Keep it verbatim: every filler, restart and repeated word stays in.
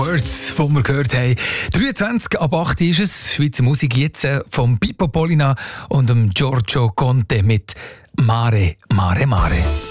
Words, die wir gehört haben. dreiundzwanzig ab acht ist es. Schweizer Musik jetzt vom Pippo Polina und dem Giorgio Conte mit Mare, Mare, Mare.